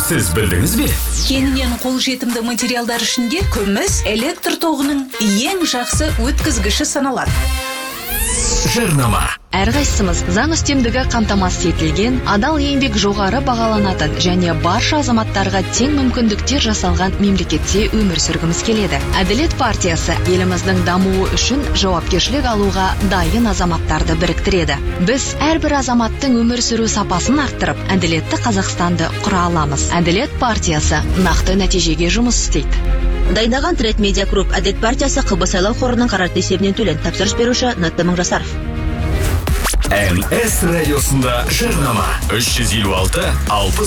Сіз білдіңіз бе? Кеңінен қолжетімді материалдар ішінде күміс электр тоғының ең жақсы өткізгіші саналады. Жарнама. Әрқайсымыз заң үстемдігі қамтамасыз етілген, адал еңбек жоғары бағаланатын және барша азаматтарға тең мүмкіндіктер жасалған мемлекетте өмір сүргіміз келеді. Әділет партиясы еліміздің дамуы үшін жауапкершілік алуға дайын азаматтарды біріктіреді. Біз әрбір азаматтың өмір сүру сапасын арттырып, әділетті Қазақстанды құра аламыз. Әділет партиясы нақты нәтижеге жұмыс істейді. Дайындаған Тред Медиа Групп Әділет партиясы КБ сайлау қорының қаражат есебінен төлен. Тапсырыс беруші Нұрты Мыңжасаров. НС радиосында жарнама 356